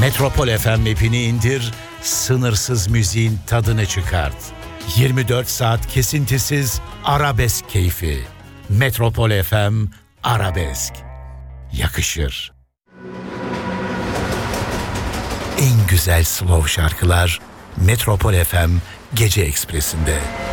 Metropol FM app'ini indir, sınırsız müziğin tadını çıkart. 24 saat kesintisiz arabesk keyfi. Metropol FM Arabesk. Yakışır. En güzel slow şarkılar Metropol FM Gece Ekspresi'nde.